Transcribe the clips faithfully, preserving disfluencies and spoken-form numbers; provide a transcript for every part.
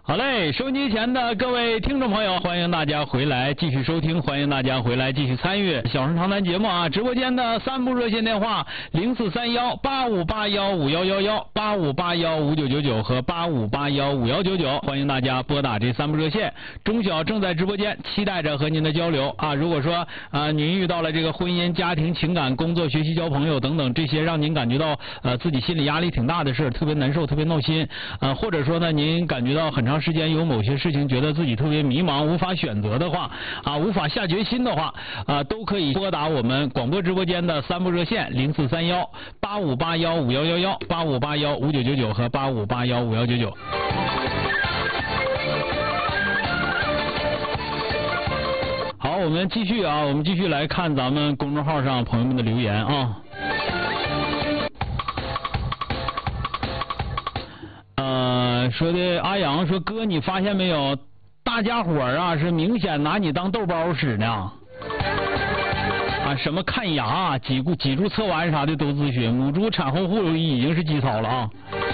好嘞，收音机前的各位听众朋友，欢迎大家回来继续收听，欢迎大家回来继续参与小声长谈节目啊！直播间的三部热线电话零四三幺八五八幺五幺幺幺、八五八幺五九九九和八五八幺五幺九九，欢迎大家拨打这三部热线。中小正在直播间，期待着和您的交流啊！如果说啊您遇到了这个婚姻、家庭、情感、工作、学习、交朋友等等这些让您感觉到呃自己心理压力挺大的事，特别难受、特别闹心啊，或者说呢您感觉到很长时间有某些事情觉得自己特别迷茫，无法选择的话啊，无法下决心的话啊，都可以拨打我们广播直播间的三部热线零四三幺八五八幺五幺幺幺、八五八幺五九九九和八五八幺五幺九九。好，我们继续啊，我们继续来看咱们公众号上朋友们的留言啊。呃，说的阿阳说哥，你发现没有，大家伙儿啊是明显拿你当豆包使呢。啊，什么看牙、脊骨、脊柱侧弯啥的都咨询，母猪产后护理已经是基操了啊。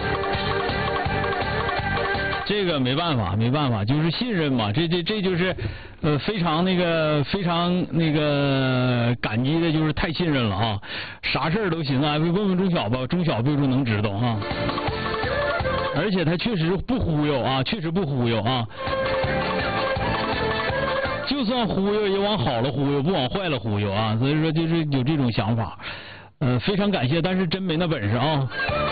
这个没办法，没办法，就是信任嘛，这这这就是，呃，非常那个非常那个感激的，就是太信任了啊，啥事儿都行啊，问问钟晓吧，钟晓不就能知道啊。而且他确实不忽悠啊，确实不忽悠啊。就算忽悠也往好了忽悠，不往坏了忽悠啊。所以说就是有这种想法，呃，非常感谢，但是真没那本事啊。